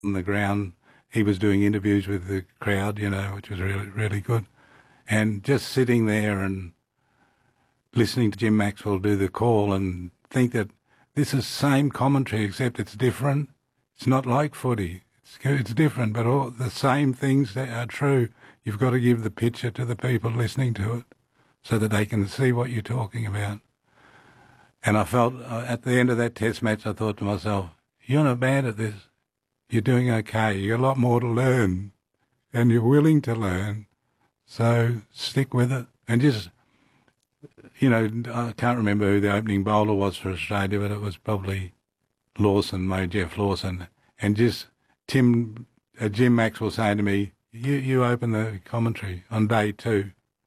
on the ground. He was doing interviews with the crowd, you know, which was really, really good. And just sitting there and listening to Jim Maxwell do the call and think that this is same commentary except it's different. It's not like footy. It's different, but all the same things that are true. You've got to give the picture to the people listening to it so that they can see what you're talking about. And I felt at the end of that test match, I thought to myself, you're not bad at this. You're doing okay. You've got a lot more to learn and you're willing to learn. So stick with it. And just, you know, I can't remember who the opening bowler was for Australia, but it was probably Lawson, Jeff Lawson. And just Jim Maxwell saying to me, you open the commentary on day 2.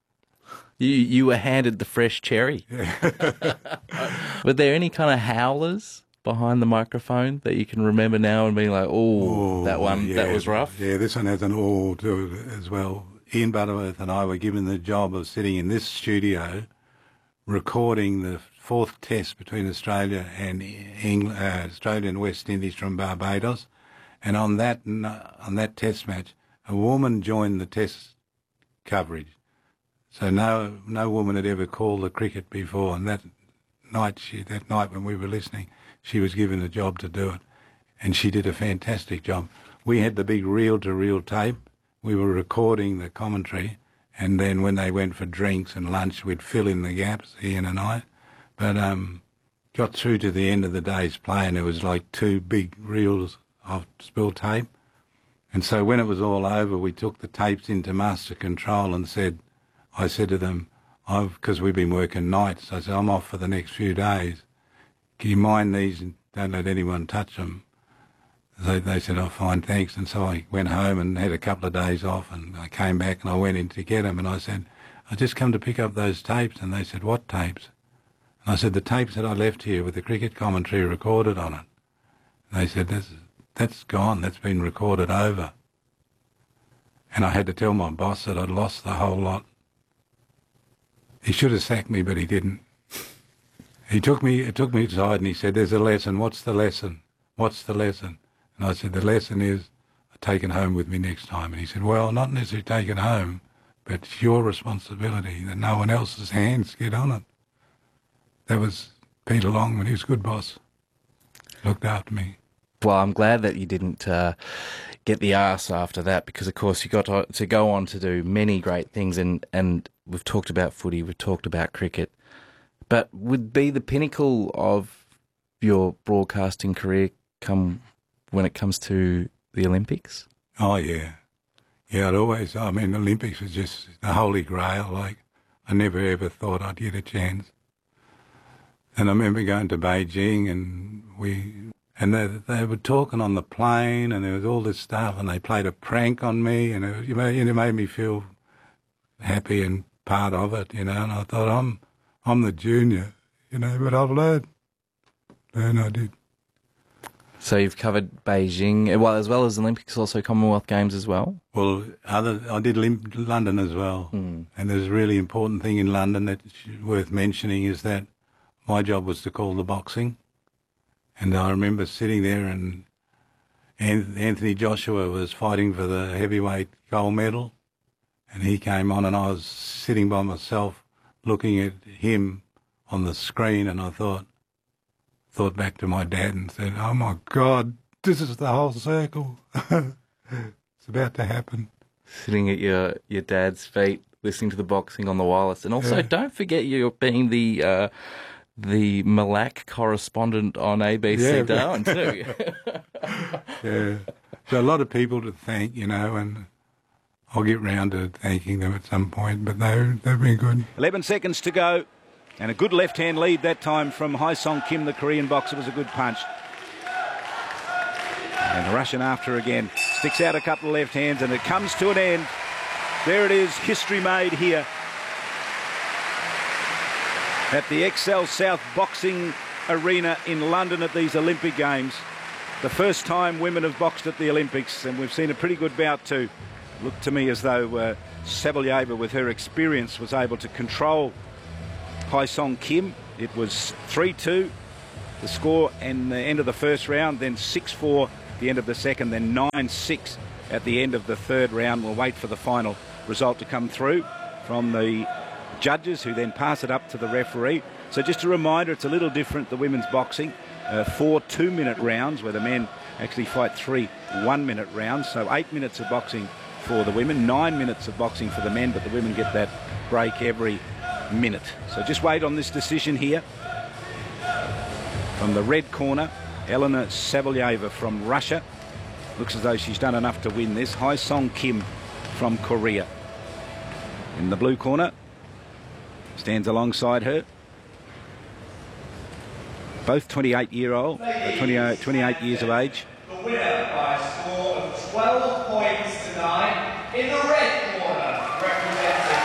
You were handed the fresh cherry. Yeah. Were there any kind of howlers behind the microphone that you can remember now and being like, that was rough? Yeah, this one has an "oh" to it as well. Ian Butterworth and I were given the job of sitting in this studio recording the 4th test between Australia and England, Australia and West Indies from Barbados. And on that test match, a woman joined the test coverage. So no woman had ever called the cricket before, and that night when we were listening, she was given a job to do it, and she did a fantastic job. We had the big reel-to-reel tape. We were recording the commentary, and then when they went for drinks and lunch, we'd fill in the gaps, Ian and I. But got through to the end of the day's play, and there was like 2 big reels of spill tape. And so when it was all over, we took the tapes into Master Control and I said to them, because we've been working nights, I said, I'm off for the next few days. Can you mind these and don't let anyone touch them? They said, oh, fine, thanks. And so I went home and had a couple of days off, and I came back and I went in to get them, and I said, I just come to pick up those tapes. And they said, what tapes? And I said, the tapes that I left here with the cricket commentary recorded on it. And they said, that's gone, that's been recorded over. And I had to tell my boss that I'd lost the whole lot. He should have sacked me, but he didn't. It took me aside and he said, there's a lesson. What's the lesson? What's the lesson? And I said, the lesson is I take it home with me next time. And he said, well, not necessarily take it home, but it's your responsibility that no one else's hands get on it. That was Peter Longman. He was a good boss. Looked after me. Well, I'm glad that you didn't get the arse after that, because, of course, you got to go on to do many great things, and we've talked about footy, we've talked about cricket, but would be the pinnacle of your broadcasting career when it comes to the Olympics? Oh, yeah. Yeah, Olympics was just the holy grail. Like, I never ever thought I'd get a chance. And I remember going to Beijing and they were talking on the plane, and there was all this stuff, and they played a prank on me, and it made me feel happy and part of it, you know. And I thought, I'm the junior, you know, but I've learned. And I did. So you've covered Beijing, well, as well as Olympics, also Commonwealth Games as well? Well, I did London as well. And there's a really important thing in London that's worth mentioning is that my job was to call the boxing. And I remember sitting there, and Anthony Joshua was fighting for the heavyweight gold medal, and he came on, and I was sitting by myself looking at him on the screen, and I thought thought back to my dad and said, oh my God, this is the whole circle. It's about to happen. Sitting at your dad's feet, listening to the boxing on the wireless. And also, don't forget you're being the Malak correspondent on ABC Darwin too. Yeah. So a lot of people to thank, you know, and I'll get round to thanking them at some point, but they've been good. 11 seconds to go, and a good left-hand lead that time from Hai Song Kim, the Korean boxer. Was a good punch. And rushing after again. Sticks out a couple of left hands, and it comes to an end. There it is, history made here at the Excel South Boxing Arena in London at these Olympic Games. The first time women have boxed at the Olympics, and we've seen a pretty good bout too. Looked to me as though Sabalyeva, with her experience, was able to control Hai Song Kim. It was 3-2, the score in the end of the first round, then 6-4, the end of the second, then 9-6 at the end of the third round. We'll wait for the final result to come through from the judges, who then pass it up to the referee. So just a reminder, it's a little different, the women's boxing. 4 2-minute rounds, where the men actually fight 3 1-minute rounds. So 8 minutes of boxing for the women, 9 minutes of boxing for the men, but the women get that break every minute. So just wait on this decision here. From the red corner, Elena Savalyeva from Russia. Looks as though she's done enough to win this. Hae-Song Kim from Korea. In the blue corner, stands alongside her. Both 28 years of age. The winner by a score of 12 points to 9 in the red corner, representing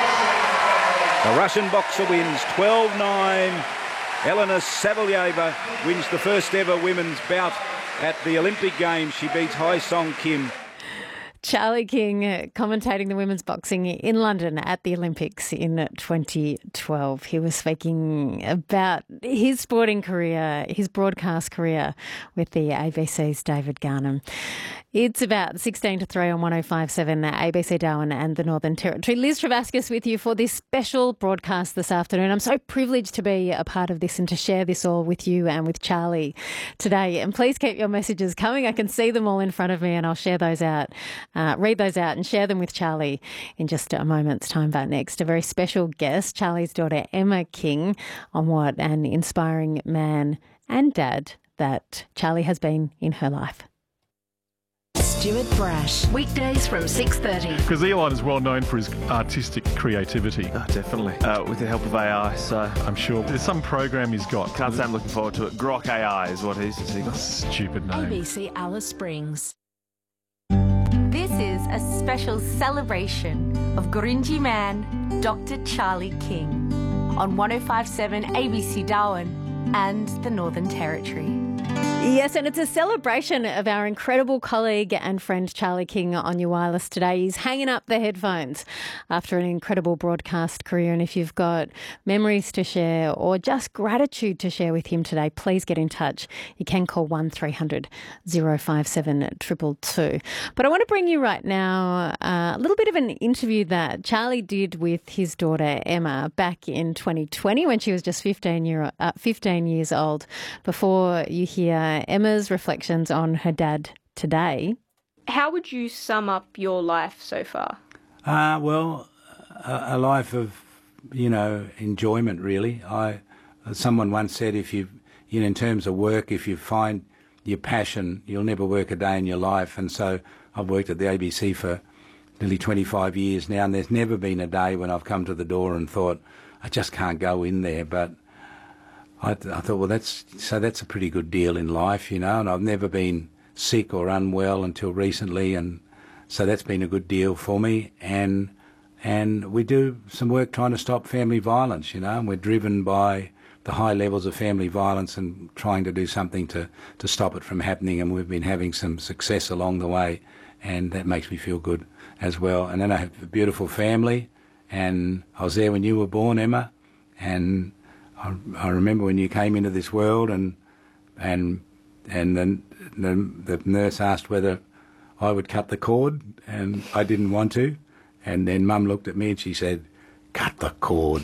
the Russian boxer wins 12-9. Elena Savalyeva wins the first ever women's bout at the Olympic Games. She beats Hae-Song Kim. Charlie King commentating the women's boxing in London at the Olympics in 2012. He was speaking about his sporting career, his broadcast career with the ABC's David Garnham. It's about 16 to 3 on 105.7 ABC Darwin and the Northern Territory. Liz Travascus with you for this special broadcast this afternoon. I'm so privileged to be a part of this and to share this all with you and with Charlie today. And please keep your messages coming. I can see them all in front of me, and I'll share those out, read those out and share them with Charlie in just a moment's time. But next, a very special guest, Charlie's daughter Emma King, on what an inspiring man and dad that Charlie has been in her life. Stuart Brash. Weekdays from 6:30. Because Elon is well known for his artistic creativity. Oh, definitely. With the help of AI, so I'm sure there's some program he's got. Can't say I'm looking forward to it. Grok AI is what he's got. Stupid name. ABC Alice Springs. This is a special celebration of Gurindji man, Dr. Charlie King, on 105.7 ABC Darwin and the Northern Territory. Yes, and it's a celebration of our incredible colleague and friend Charlie King on your wireless today. He's hanging up the headphones after an incredible broadcast career. And if you've got memories to share or just gratitude to share with him today, please get in touch. You can call 1300 057 222. But I want to bring you right now a little bit of an interview that Charlie did with his daughter Emma back in 2020 when she was just 15 years old. Before you hear Emma's reflections on her dad today. How would you sum up your life so far? Well, a life of, enjoyment, really. Someone once said, in terms of work, if you find your passion, you'll never work a day in your life. And so I've worked at the ABC for nearly 25 years now, and there's never been a day when I've come to the door and thought, I just can't go in there. But I thought, well, that's a pretty good deal in life, and I've never been sick or unwell until recently, and so that's been a good deal for me. And we do some work trying to stop family violence, and we're driven by the high levels of family violence and trying to do something to stop it from happening, and we've been having some success along the way, and that makes me feel good as well. And then I have a beautiful family, and I was there when you were born, Emma, and I remember when you came into this world, and then the nurse asked whether I would cut the cord, and I didn't want to. And then Mum looked at me and she said, "Cut the cord,"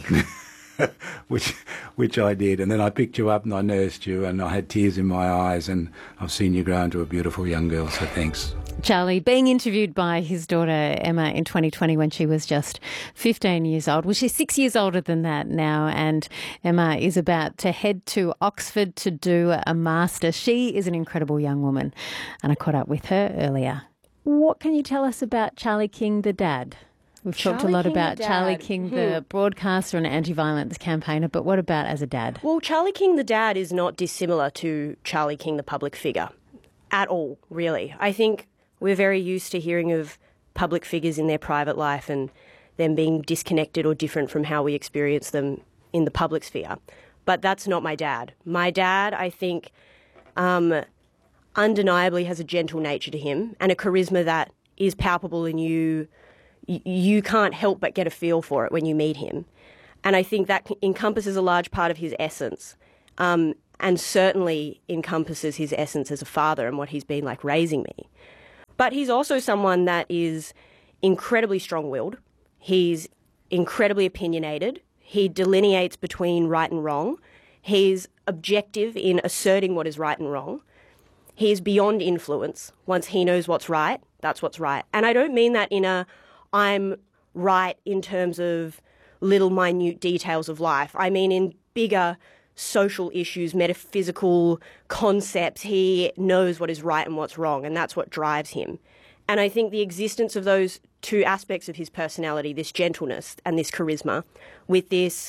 which I did. And then I picked you up and I nursed you, and I had tears in my eyes, and I've seen you grow into a beautiful young girl. So thanks. Charlie being interviewed by his daughter Emma in 2020 when she was just 15 years old. Well, she's 6 years older than that now, and Emma is about to head to Oxford to do a master's. She is an incredible young woman, and I caught up with her earlier. What can you tell us about Charlie King, the dad? We've talked a lot about Charlie King, the broadcaster and anti-violence campaigner, but what about as a dad? Well, Charlie King, the dad, is not dissimilar to Charlie King, the public figure, at all, really. I think we're very used to hearing of public figures in their private life and them being disconnected or different from how we experience them in the public sphere. But that's not my dad. My dad, I think, undeniably has a gentle nature to him and a charisma that is palpable, and you can't help but get a feel for it when you meet him. And I think that encompasses a large part of his essence. and certainly encompasses his essence as a father and what he's been like raising me. But he's also someone that is incredibly strong-willed. He's incredibly opinionated. He delineates between right and wrong. He's objective in asserting what is right and wrong. He is beyond influence. Once he knows what's right, that's what's right. And I don't mean that in a I'm right in terms of little minute details of life. I mean in bigger social issues, metaphysical concepts. He knows what is right and what's wrong, and that's what drives him. And I think the existence of those two aspects of his personality, this gentleness and this charisma, with this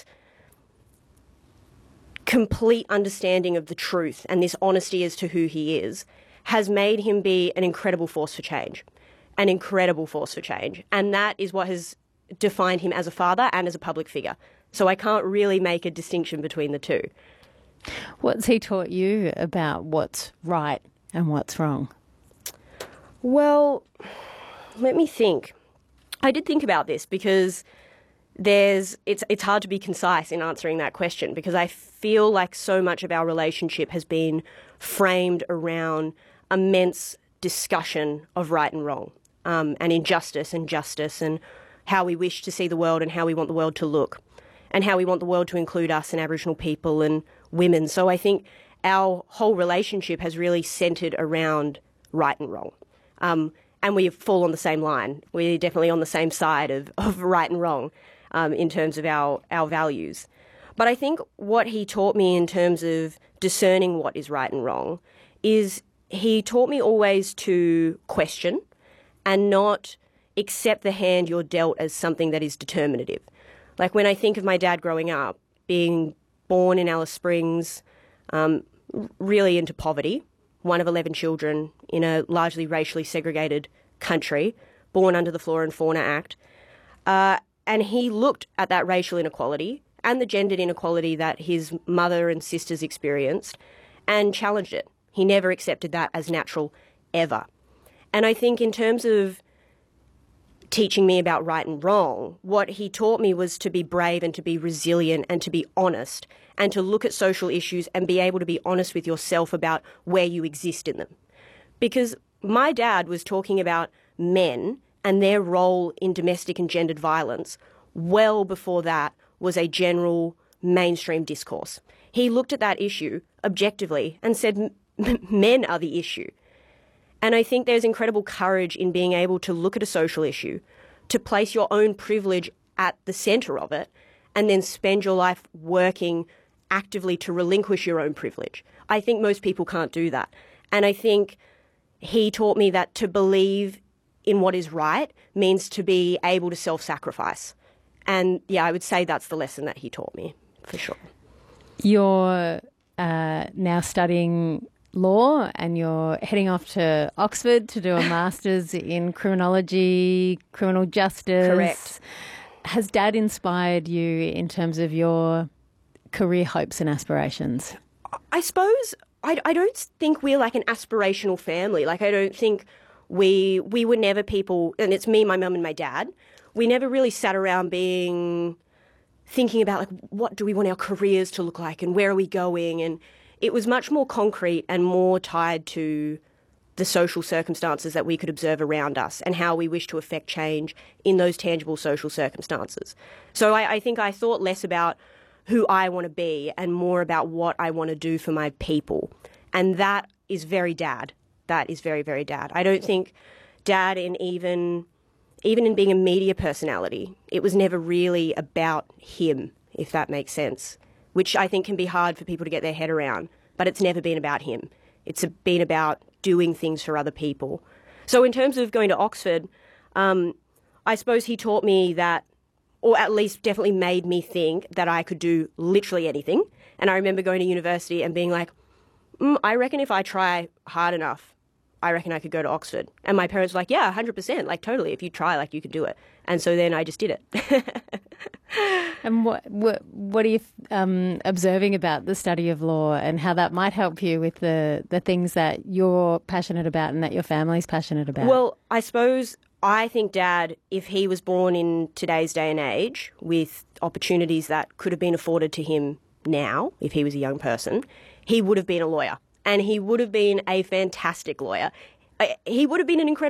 complete understanding of the truth and this honesty as to who he is, has made him be an incredible force for change. An incredible force for change. And that is what has defined him as a father and as a public figure. So I can't really make a distinction between the two. What's he taught you about what's right and what's wrong? Well, let me think. I did think about this because it's hard to be concise in answering that question, because I feel like so much of our relationship has been framed around immense discussion of right and wrong, and injustice and justice, and how we wish to see the world and how we want the world to look, and how we want the world to include us and Aboriginal people and women. So I think our whole relationship has really centred around right and wrong. And we fall on the same line. We're definitely on the same side of right and wrong in terms of our values. But I think what he taught me in terms of discerning what is right and wrong is he taught me always to question and not accept the hand you're dealt as something that is determinative. Like when I think of my dad growing up, being born in Alice Springs, really into poverty, one of 11 children in a largely racially segregated country, born under the Flora and Fauna Act. And he looked at that racial inequality and the gendered inequality that his mother and sisters experienced and challenged it. He never accepted that as natural, ever. And I think in terms of teaching me about right and wrong, what he taught me was to be brave and to be resilient and to be honest and to look at social issues and be able to be honest with yourself about where you exist in them. Because my dad was talking about men and their role in domestic and gendered violence well before that was a general mainstream discourse. He looked at that issue objectively and said, men are the issue. And I think there's incredible courage in being able to look at a social issue, to place your own privilege at the centre of it, and then spend your life working actively to relinquish your own privilege. I think most people can't do that. And I think he taught me that to believe in what is right means to be able to self-sacrifice. And yeah, I would say that's the lesson that he taught me, for sure. You're now studying law and you're heading off to Oxford to do a master's in criminology, criminal justice. Correct. Has Dad inspired you in terms of your career hopes and aspirations? I suppose I don't think we're like an aspirational family. Like I don't think we were never people, and it's me, my mum and my dad. We never really sat around thinking about like what do we want our careers to look like and where are we going, and it was much more concrete and more tied to the social circumstances that we could observe around us and how we wish to affect change in those tangible social circumstances. So I think I thought less about who I want to be and more about what I want to do for my people. And that is very Dad. That is very, very Dad. I don't think Dad, even in being a media personality, it was never really about him, if that makes sense, which I think can be hard for people to get their head around. But it's never been about him. It's been about doing things for other people. So in terms of going to Oxford, I suppose he taught me that, or at least definitely made me think that I could do literally anything. And I remember going to university and being like, I reckon if I try hard enough, I reckon I could go to Oxford. And my parents were like, yeah, 100%, like totally. If you try, like you could do it. And so then I just did it. And what are you observing about the study of law and how that might help you with the things that you're passionate about and that your family's passionate about? Well, I think Dad, if he was born in today's day and age with opportunities that could have been afforded to him now, if he was a young person, he would have been a lawyer, and he would have been a fantastic lawyer. He would have been an incredible